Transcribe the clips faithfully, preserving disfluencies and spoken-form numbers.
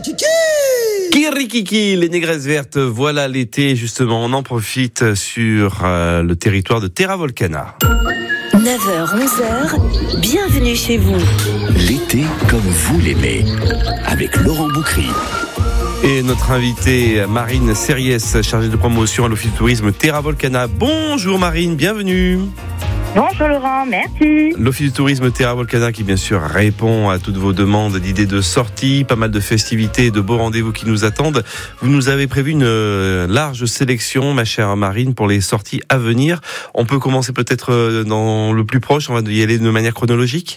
Kirikiki, les négresses vertes, voilà l'été justement, on en profite sur euh, le territoire de Terra Volcana. neuf heures onze heures, bienvenue chez vous. L'été comme vous l'aimez, avec Laurent Boucry. Et notre invitée Marine Serriès, chargée de promotion à l'Office du tourisme Terra Volcana. Bonjour Marine, bienvenue. Bonjour Laurent, merci. L'Office du tourisme Terra Volcana qui bien sûr répond à toutes vos demandes d'idées de sortie, pas mal de festivités et de beaux rendez-vous qui nous attendent. Vous nous avez prévu une large sélection, ma chère Marine, pour les sorties à venir. On peut commencer peut-être dans le plus proche, on va y aller de manière chronologique.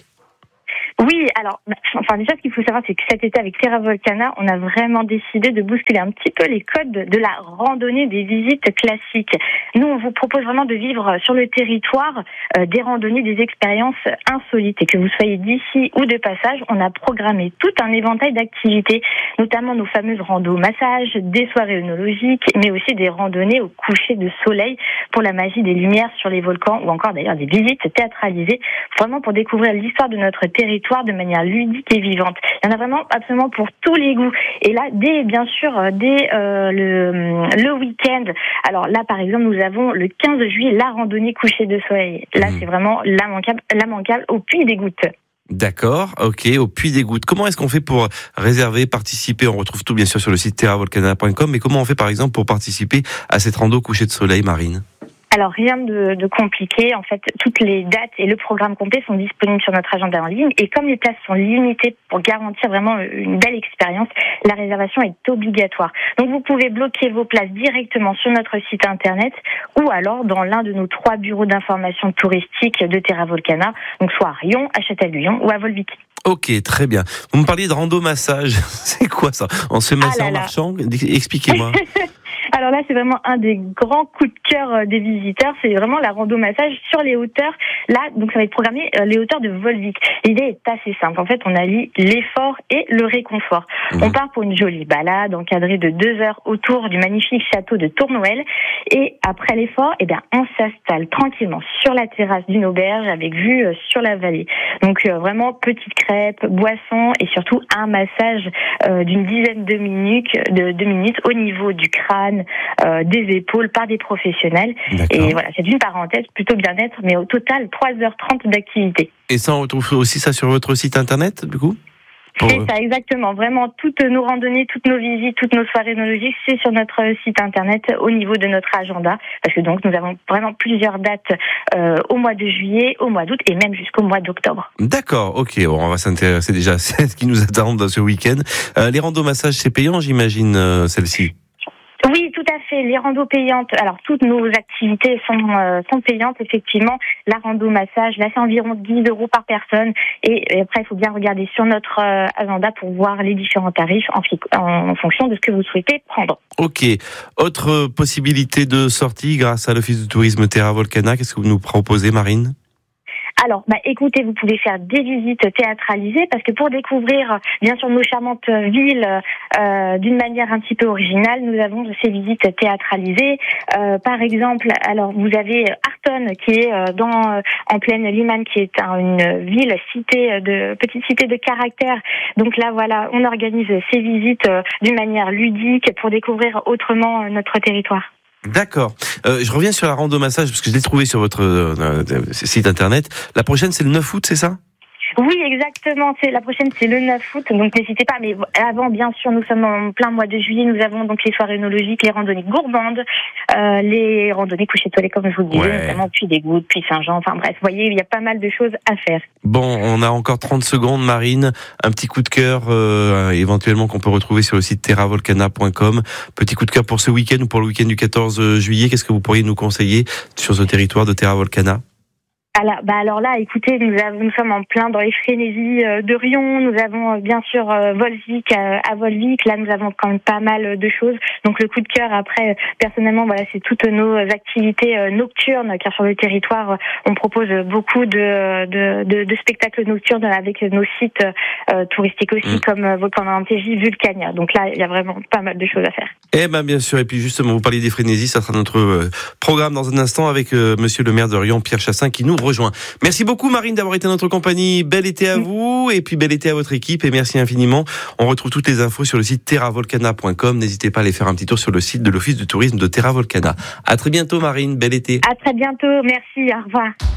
Oui, alors, enfin déjà, ce qu'il faut savoir, c'est que cet été, avec Terra Volcana, on a vraiment décidé de bousculer un petit peu les codes de la randonnée des visites classiques. Nous, on vous propose vraiment de vivre sur le territoire euh, des randonnées, des expériences insolites. Et que vous soyez d'ici ou de passage, on a programmé tout un éventail d'activités, notamment nos fameuses randos massages, des soirées œnologiques, mais aussi des randonnées au coucher de soleil pour la magie des lumières sur les volcans, ou encore d'ailleurs des visites théâtralisées, vraiment pour découvrir l'histoire de notre territoire de manière ludique et vivante. Il y en a vraiment absolument pour tous les goûts. Et là, dès bien sûr, dès euh, le, le week-end, alors là par exemple, nous avons le quinze juillet la randonnée coucher de soleil. Là, mmh. c'est vraiment l'immanquable, l'immanquable au Puy des Gouttes. D'accord, ok, au Puy des Gouttes. Comment est-ce qu'on fait pour réserver, participer? On retrouve tout bien sûr sur le site terra volcana point com, mais comment on fait par exemple pour participer à cette rando coucher de soleil, Marine? Alors rien de, de compliqué, en fait toutes les dates et le programme complet sont disponibles sur notre agenda en ligne, et comme les places sont limitées pour garantir vraiment une belle expérience, la réservation est obligatoire. Donc vous pouvez bloquer vos places directement sur notre site internet ou alors dans l'un de nos trois bureaux d'information touristique de Terra Volcana, donc soit à Riom, à Châtel-Lyon ou à Volvic. Ok, très bien. Vous me parliez de rando massage, c'est quoi ça? On se fait masser ah en marchant? Expliquez-moi. Alors là, c'est vraiment un des grands coups de cœur des visiteurs. C'est vraiment la rando massage sur les hauteurs. Là, donc ça va être programmé euh, les hauteurs de Volvic. L'idée est assez simple. En fait, on allie l'effort et le réconfort. Mmh. On part pour une jolie balade encadrée de deux heures autour du magnifique château de Tournoël. Et après l'effort, eh bien, on s'installe tranquillement sur la terrasse d'une auberge avec vue euh, sur la vallée. Donc euh, vraiment petite crêpe, boisson et surtout un massage euh, d'une dizaine de minutes, de, de minutes au niveau du crâne, Euh, des épaules par des professionnels. D'accord. Et voilà, c'est une parenthèse plutôt bien-être, mais au total trois heures trente d'activité. Et ça, on retrouve aussi ça sur votre site internet, du coup? Pour... C'est ça, exactement. Vraiment, toutes nos randonnées, toutes nos visites, toutes nos soirées œnologiques, c'est sur notre site internet au niveau de notre agenda. Parce que donc, nous avons vraiment plusieurs dates euh, au mois de juillet, au mois d'août et même jusqu'au mois d'octobre. D'accord, ok. Bon, on va s'intéresser déjà à ce qui nous attend dans ce week-end. Euh, les randos massages, c'est payant, j'imagine, euh, celle-ci? Oui, tout à fait. Les randos payantes, alors toutes nos activités sont euh, sont payantes, effectivement. La rando massage, là c'est environ dix euros par personne. Et, et après, il faut bien regarder sur notre euh, agenda pour voir les différents tarifs en, en fonction de ce que vous souhaitez prendre. Ok. Autre possibilité de sortie grâce à l'Office du tourisme Terra Volcana, qu'est-ce que vous nous proposez, Marine? Alors, bah, écoutez, vous pouvez faire des visites théâtralisées parce que pour découvrir, bien sûr, nos charmantes villes euh, d'une manière un petit peu originale, nous avons ces visites théâtralisées. Euh, par exemple, alors vous avez Artonne qui est euh, dans euh, en pleine Liman, qui est un, une ville cité de petite cité de caractère. Donc là, voilà, on organise ces visites euh, d'une manière ludique pour découvrir autrement euh, notre territoire. D'accord. Euh, je reviens sur la rando massage parce que je l'ai trouvé sur votre euh, site internet. La prochaine, c'est le neuf août, c'est ça? Oui, exactement. C'est la prochaine, c'est le neuf août. Donc n'hésitez pas. Mais avant, bien sûr, nous sommes en plein mois de juillet. Nous avons donc les soirées œnologiques, les randonnées gourmandes, euh, les randonnées coucher de soleil, comme je vous le disais, ouais. Notamment Puy des Gouttes, Puy Saint-Jean. Enfin bref, vous voyez, il y a pas mal de choses à faire. Bon, on a encore trente secondes, Marine. Un petit coup de cœur, euh, éventuellement qu'on peut retrouver sur le site terra volcana point com. Petit coup de cœur pour ce week-end ou pour le week-end du quatorze juillet. Qu'est-ce que vous pourriez nous conseiller sur ce territoire de Terra Volcana? Alors, bah alors là, écoutez, nous, avons, nous sommes en plein dans les frénésies euh, de Riom. Nous avons euh, bien sûr euh, Volvic euh, à Volvic. Là, nous avons quand même pas mal de choses. Donc, le coup de cœur, après, euh, personnellement, voilà, c'est toutes nos activités euh, nocturnes, car sur le territoire, euh, on propose beaucoup de, de, de, de spectacles nocturnes avec nos sites euh, touristiques aussi, mmh. comme euh, Volcan d'Antégis, Vulcania. Donc là, il y a vraiment pas mal de choses à faire. Eh ben, bien sûr. Et puis, justement, vous parliez des frénésies. Ça sera notre euh, programme dans un instant avec euh, Monsieur le maire de Riom, Pierre Chassin, qui nous rejoint. Merci beaucoup Marine d'avoir été à notre compagnie. Bel été à vous et puis bel été à votre équipe et merci infiniment. On retrouve toutes les infos sur le site terra volcana point com. N'hésitez pas à aller faire un petit tour sur le site de l'Office de tourisme de Terra Volcana. À très bientôt Marine, bel été. À très bientôt, merci, au revoir.